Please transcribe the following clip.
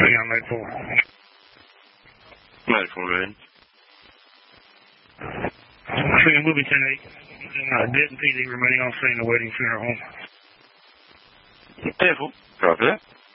Yeah, I'm 94. 94, man. Scene will be 10-8. Dead and PD remaining on scene awaiting funeral home. 10-4. Copy that.